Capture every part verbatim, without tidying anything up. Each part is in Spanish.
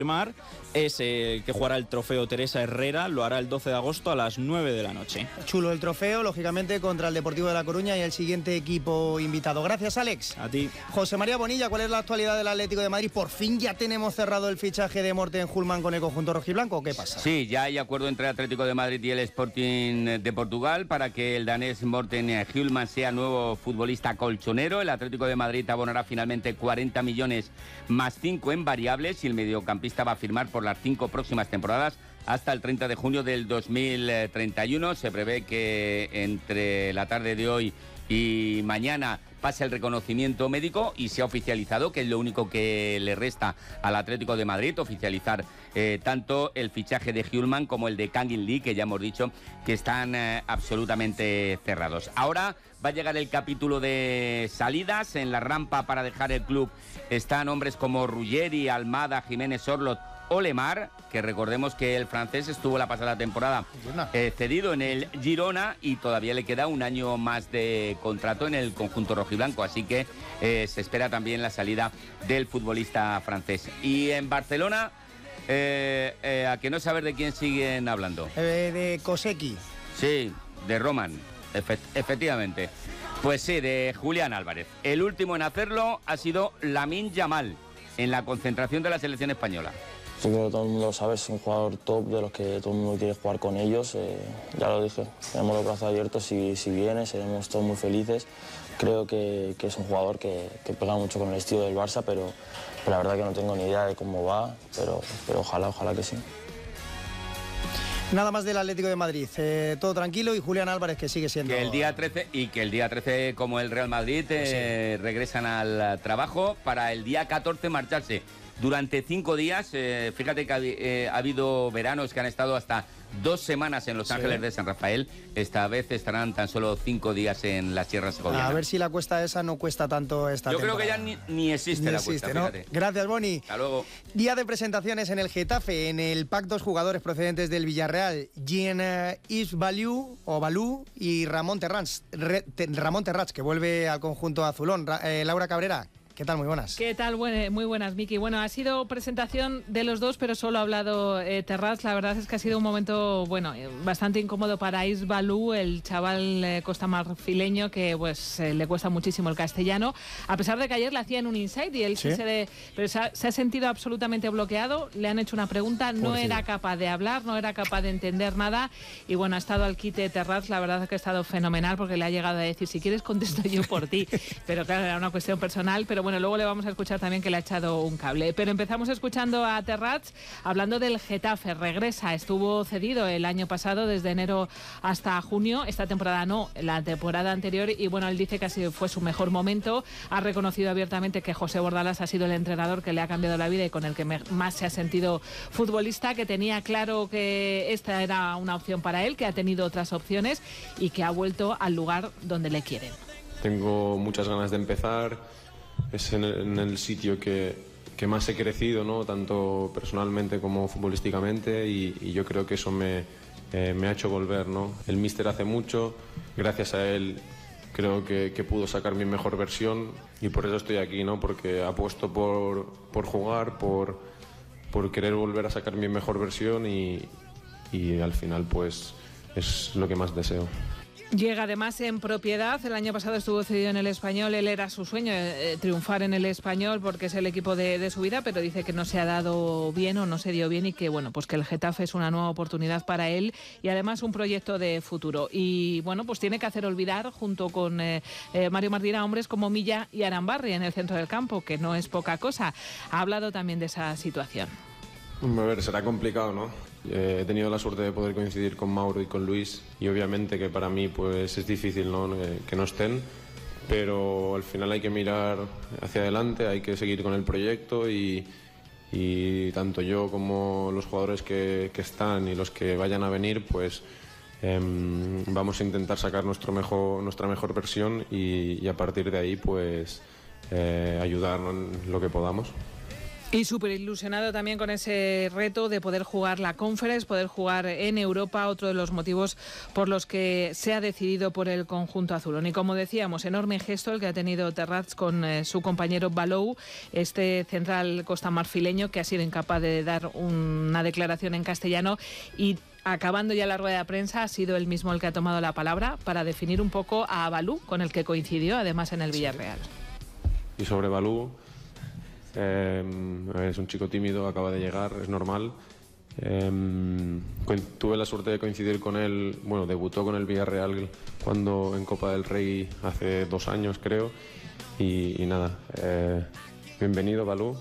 confirmar es el que jugará el trofeo Teresa Herrera, lo hará el doce de agosto a las nueve de la noche. Chulo el trofeo, lógicamente, contra el Deportivo de La Coruña y el siguiente equipo invitado. Gracias, Alex. A ti. José María Bonilla, ¿cuál es la actualidad del Atlético de Madrid? ¿Por fin ya tenemos cerrado el fichaje de Morten Hulman con el conjunto rojiblanco o qué pasa? Sí, ya hay acuerdo entre el Atlético de Madrid y el Sporting de Portugal para que el danés Morten Hulman sea nuevo futbolista colchonero. El Atlético de Madrid abonará finalmente cuarenta millones más cinco en variables y el mediocampista va a firmar por las cinco próximas temporadas hasta el treinta de junio del dos mil treinta y uno. Se prevé que entre la tarde de hoy y mañana pase el reconocimiento médico y se ha oficializado, que es lo único que le resta al Atlético de Madrid, oficializar eh, tanto el fichaje de Hulman como el de Kangin Lee, que ya hemos dicho que están eh, absolutamente cerrados. Ahora va a llegar el capítulo de salidas. En la rampa para dejar el club están hombres como Ruggeri, Almada, Jiménez Orlot o Lemar, que recordemos que el francés estuvo la pasada temporada eh, cedido en el Girona y todavía le queda un año más de contrato en el conjunto rojiblanco, así que eh, se espera también la salida del futbolista francés. Y en Barcelona, eh, eh, a que no saber de quién siguen hablando. Eh, de Koseki. Sí, de Roman, Efe- efectivamente. Pues sí, de Julián Álvarez. El último en hacerlo ha sido Lamine Yamal en la concentración de la selección española. Yo creo que todo el mundo lo sabe, es un jugador top de los que todo el mundo quiere jugar con ellos. Eh, ya lo dije, tenemos los brazos abiertos si, si viene, seremos todos muy felices. Creo que, que es un jugador que, que pega mucho con el estilo del Barça, pero, pero la verdad que no tengo ni idea de cómo va, pero, pero ojalá, ojalá que sí. Nada más del Atlético de Madrid, eh, todo tranquilo y Julián Álvarez que sigue siendo... Que el día trece, y que el día trece, como el Real Madrid, eh, sí. regresan al trabajo para el día catorce marcharse. Durante cinco días, eh, fíjate que ha, eh, ha habido veranos que han estado hasta dos semanas en Los sí. Ángeles de San Rafael. Esta vez estarán tan solo cinco días en la Sierra Segoviana. A ver si la cuesta esa no cuesta tanto esta Yo temporada. creo que ya ni, ni existe ni la existe, cuesta, ¿no? fíjate. Gracias, Boni. Hasta luego. Día de presentaciones en el Getafe. En el pack, dos jugadores procedentes del Villarreal, Jean Isbaliu o Balú y Ramón Terrats, Re, te, Ramón Terrats, que vuelve al conjunto azulón. Ra, eh, Laura Cabrera. ¿Qué tal? Muy buenas. ¿Qué tal? Muy buenas, Miki. Bueno, ha sido presentación de los dos, pero solo ha hablado eh, Terrats. La verdad es que ha sido un momento, bueno, eh, bastante incómodo para Isbalú, el chaval eh, costamarfileño que pues eh, le cuesta muchísimo el castellano, a pesar de que ayer le hacían un inside y él ¿Sí? se, le, pero se, ha, se ha sentido absolutamente bloqueado. Le han hecho una pregunta, no era sí. capaz de hablar, no era capaz de entender nada y bueno, ha estado al quite Terrats. La verdad es que ha estado fenomenal porque le ha llegado a decir, si quieres contesto yo por ti, pero claro, era una cuestión personal, pero bueno, luego le vamos a escuchar también que le ha echado un cable. Pero empezamos escuchando a Terrats hablando del Getafe. Regresa, estuvo cedido el año pasado desde enero hasta junio. Esta temporada no, la temporada anterior. Y bueno, él dice que así fue su mejor momento. Ha reconocido abiertamente que José Bordalás ha sido el entrenador que le ha cambiado la vida y con el que más se ha sentido futbolista, que tenía claro que esta era una opción para él, que ha tenido otras opciones y que ha vuelto al lugar donde le quieren. Tengo muchas ganas de empezar. Es en el, en el sitio que, que más he crecido, ¿no? Tanto personalmente como futbolísticamente, y, y yo creo que eso me, eh, me ha hecho volver, ¿no? El míster hace mucho, gracias a él creo que, que pudo sacar mi mejor versión y por eso estoy aquí, ¿no? Porque apuesto por, por jugar, por, por querer volver a sacar mi mejor versión y, y al final pues es lo que más deseo. Llega además en propiedad. El año pasado estuvo cedido en el Español. Él era su sueño, eh, triunfar en el Español porque es el equipo de, de su vida, pero dice que no se ha dado bien o no se dio bien y que bueno, pues que el Getafe es una nueva oportunidad para él y además un proyecto de futuro. Y bueno, pues tiene que hacer olvidar junto con eh, eh, Mario Martínez hombres como Milla y Arambarri en el centro del campo, que no es poca cosa. Ha hablado también de esa situación. A ver, será complicado, ¿no? Eh, he tenido la suerte de poder coincidir con Mauro y con Luis y obviamente que para mí pues es difícil, ¿no? que, que no estén, pero al final hay que mirar hacia adelante, hay que seguir con el proyecto y, y tanto yo como los jugadores que, que están y los que vayan a venir pues eh, vamos a intentar sacar nuestro mejor, nuestra mejor versión y, y a partir de ahí pues eh, ayudar en lo que podamos. Y súper ilusionado también con ese reto de poder jugar la Conference, poder jugar en Europa, otro de los motivos por los que se ha decidido por el conjunto azulón. Y como decíamos, enorme gesto el que ha tenido Terrats con eh, su compañero Balou, este central costamarfileño que ha sido incapaz de dar una declaración en castellano y acabando ya la rueda de prensa ha sido él mismo el que ha tomado la palabra para definir un poco a Balou, con el que coincidió además en el Villarreal. Y sobre Balou... Eh, es un chico tímido, acaba de llegar, es normal. Eh, tuve la suerte de coincidir con él, bueno, debutó con el Villarreal cuando en Copa del Rey hace dos años creo. Y, y nada, eh, bienvenido Balou.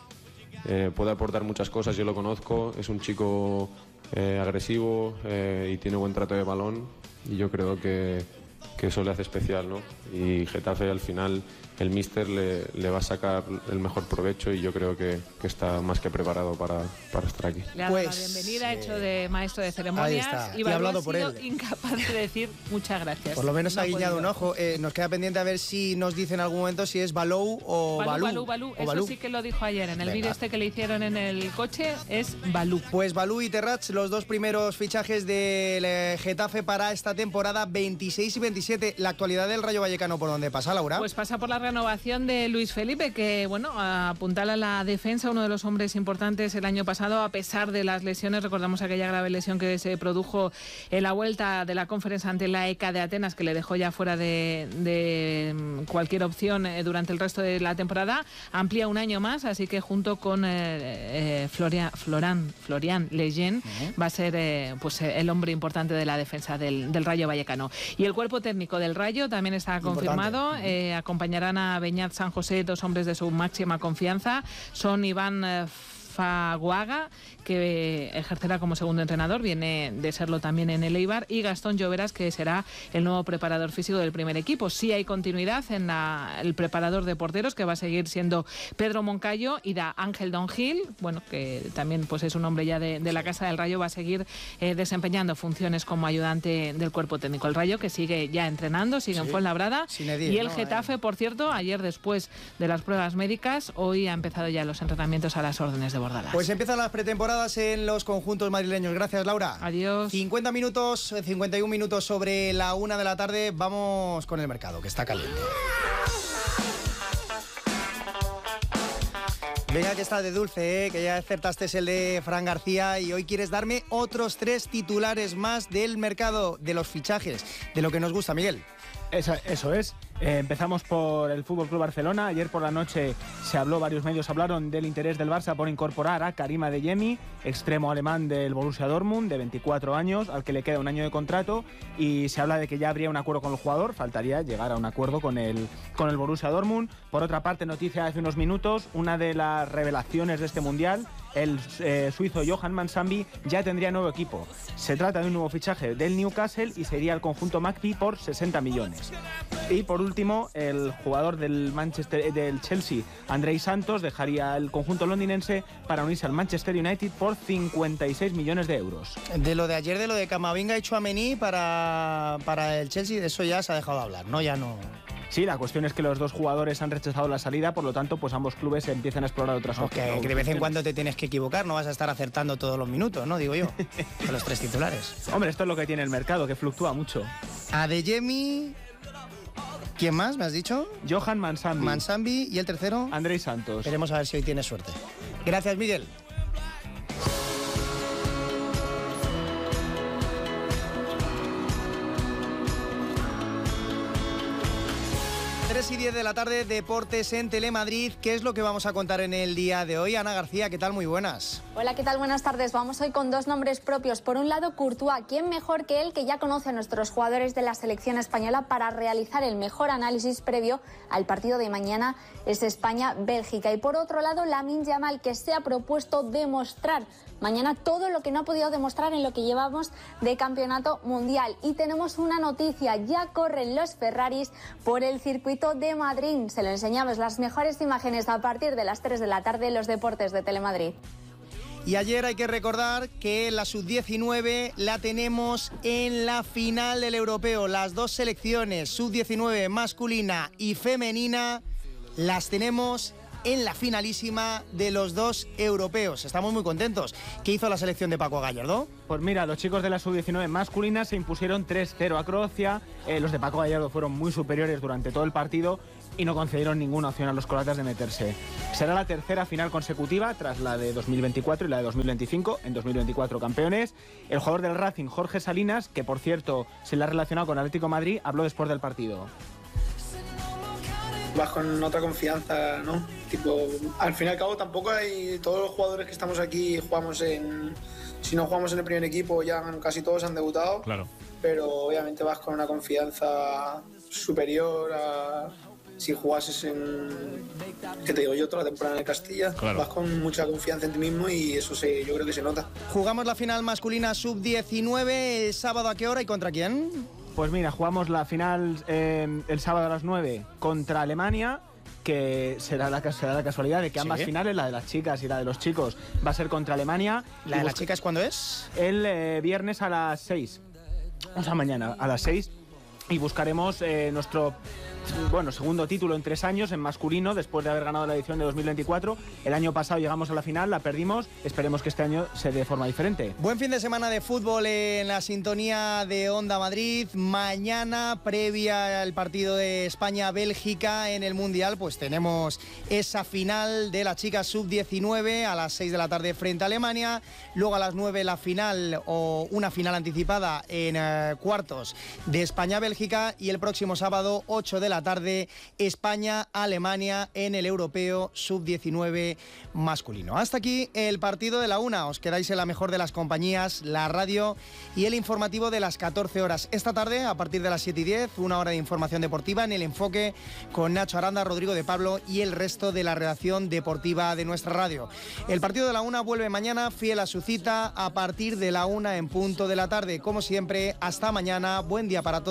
Eh, puede aportar muchas cosas, yo lo conozco, es un chico eh, agresivo eh, y tiene buen trato de balón y yo creo que, que eso le hace especial, ¿no? Y Getafe al final... el míster le, le va a sacar el mejor provecho y yo creo que, que está más que preparado para, para estar aquí. Le ha dado pues, la bienvenida, eh, hecho de maestro de ceremonias y, y ha hablado por él. Incapaz de decir muchas gracias. Por lo menos no ha guiñado un ojo. Eh, nos queda pendiente a ver si nos dice en algún momento si es Balou o Balou. Balou, Balou. Eso Balou. Sí que lo dijo ayer en el vídeo este que le hicieron en el coche, es Balou. Pues Balou y Terrats, los dos primeros fichajes del Getafe para esta temporada veintiséis y veintisiete. La actualidad del Rayo Vallecano, ¿por dónde pasa, Laura? Pues pasa por la renovación de Luis Felipe, que bueno, apuntala la defensa, uno de los hombres importantes el año pasado, a pesar de las lesiones. Recordamos aquella grave lesión que se produjo en la vuelta de la Conference ante la E C A de Atenas, que le dejó ya fuera de, de cualquier opción durante el resto de la temporada. Amplía un año más, así que junto con eh, eh, Florian, Florian, Florian Lejeune uh-huh. va a ser eh, pues el hombre importante de la defensa del, del Rayo Vallecano. Y el cuerpo técnico del Rayo también está confirmado. Eh, acompañarán a Beñat San José, dos hombres de su máxima confianza. Son Iván eh, Faguaga, que ejercerá como segundo entrenador, viene de serlo también en el Eibar, y Gastón Lloveras, que será el nuevo preparador físico del primer equipo. Sí hay continuidad en la, el preparador de porteros, que va a seguir siendo Pedro Moncayo, y da Ángel Don Gil, bueno, que también pues es un hombre ya de, de la Casa del Rayo, va a seguir eh, desempeñando funciones como ayudante del cuerpo técnico. El Rayo que sigue ya entrenando, sigue sí, en Fuenlabrada, Edith, y el ¿no? Getafe, por cierto, ayer después de las pruebas médicas, hoy ha empezado ya los entrenamientos a las órdenes de Bordalás. Pues empiezan las pretemporadas en los conjuntos madrileños. Gracias, Laura. Adiós. cincuenta minutos, cincuenta y un minutos sobre la una de la tarde. Vamos con el mercado, que está caliente. Venga, que está de dulce, ¿eh? Que ya acertaste el de Fran García y hoy quieres darme otros tres titulares más del mercado, de los fichajes, de lo que nos gusta, Miguel. Eso, eso es. Eh, empezamos por el Fútbol Club Barcelona. Ayer por la noche se habló, varios medios hablaron del interés del Barça por incorporar a Karim Adeyemi, extremo alemán del Borussia Dortmund, de veinticuatro años, al que le queda un año de contrato, y se habla de que ya habría un acuerdo con el jugador. Faltaría llegar a un acuerdo con el, con el Borussia Dortmund. Por otra parte, noticia hace unos minutos, una de las revelaciones de este Mundial, el eh, suizo Johan Mansambi ya tendría nuevo equipo. Se trata de un nuevo fichaje del Newcastle y sería el conjunto Maccabi por sesenta millones. Y por último, el jugador del Manchester del Chelsea, Andrei Santos, dejaría el conjunto londinense para unirse al Manchester United por cincuenta y seis millones de euros. De lo de ayer, de lo de Camavinga y Tchouaméni para, para el Chelsea, de eso ya se ha dejado de hablar, ¿no? Ya no... Sí, la cuestión es que los dos jugadores han rechazado la salida, por lo tanto, pues ambos clubes empiezan a explorar otras opciones. Que de vez en cuando te tienes que equivocar, no vas a estar acertando todos los minutos, ¿no? Digo yo, a los tres titulares. Hombre, esto es lo que tiene el mercado, que fluctúa mucho. Adeyemi... ¿Quién más, me has dicho? Johan Mansambi. Mansambi, ¿y el tercero? Andrei Santos. Veremos a ver si hoy tienes suerte. Gracias, Miguel. tres y diez de la tarde, Deportes en Telemadrid. ¿Qué es lo que vamos a contar en el día de hoy? Ana García, ¿qué tal? Muy buenas. Hola, ¿qué tal? Buenas tardes. Vamos hoy con dos nombres propios. Por un lado, Courtois. ¿Quién mejor que él, que ya conoce a nuestros jugadores de la selección española, para realizar el mejor análisis previo al partido de mañana? Es España-Bélgica. Y por otro lado, Lamine Yamal, que se ha propuesto demostrar mañana todo lo que no ha podido demostrar en lo que llevamos de campeonato mundial. Y tenemos una noticia, ya corren los Ferraris por el circuito de Madrid. Se lo enseñamos, las mejores imágenes a partir de las tres de la tarde en los Deportes de Telemadrid. Y ayer hay que recordar que la sub diecinueve la tenemos en la final del europeo. Las dos selecciones, sub diecinueve masculina y femenina, las tenemos en la finalísima de los dos europeos. Estamos muy contentos. ¿Qué hizo la selección de Paco Gallardo? Pues mira, los chicos de la sub diecinueve masculina se impusieron tres cero a Croacia. Eh, los de Paco Gallardo fueron muy superiores durante todo el partido y no concedieron ninguna opción a los croatas de meterse. Será la tercera final consecutiva tras la de dos mil veinticuatro y la de dos mil veinticinco. En dos mil veinticuatro campeones. El jugador del Racing, Jorge Salinas, que por cierto se le ha relacionado con Atlético de Madrid, habló después del partido. Vas con otra confianza, ¿no? Tipo, al fin y al cabo tampoco hay... Todos los jugadores que estamos aquí jugamos en... Si no jugamos en el primer equipo, ya casi todos han debutado. Claro. Pero obviamente vas con una confianza superior a... Si jugases en... ¿Qué te digo yo? Toda la temporada en el Castilla. Claro. Vas con mucha confianza en ti mismo y eso se, yo creo que se nota. Jugamos la final masculina sub diecinueve el sábado, ¿a qué hora y contra quién? Pues mira, jugamos la final eh, el sábado a las nueve contra Alemania, que será la, será la casualidad de que ambas ¿Sí? finales, la de las chicas y la de los chicos, va a ser contra Alemania. ¿La de las chicas cuándo es? El eh, viernes a las seis. O sea, mañana a las seis. Y buscaremos eh, nuestro bueno, segundo título en tres años en masculino, después de haber ganado la edición de dos mil veinticuatro. El año pasado llegamos a la final, la perdimos. Esperemos que este año se dé de forma diferente. Buen fin de semana de fútbol en la sintonía de Onda Madrid. Mañana, previa al partido de España-Bélgica en el Mundial, pues tenemos esa final de la chica sub diecinueve a las seis de la tarde frente a Alemania. Luego a las nueve la final o una final anticipada en eh, cuartos de España-Bélgica. Y el próximo sábado, ocho de la tarde, España-Alemania en el europeo sub diecinueve masculino. Hasta aquí el partido de la una. Os quedáis en la mejor de las compañías, la radio y el informativo de las catorce horas. Esta tarde, a partir de las siete y diez, una hora de información deportiva en El Enfoque con Nacho Aranda, Rodrigo de Pablo y el resto de la redacción deportiva de nuestra radio. El partido de la una vuelve mañana, fiel a su cita, a partir de la una en punto de la tarde. Como siempre, hasta mañana. Buen día para todos.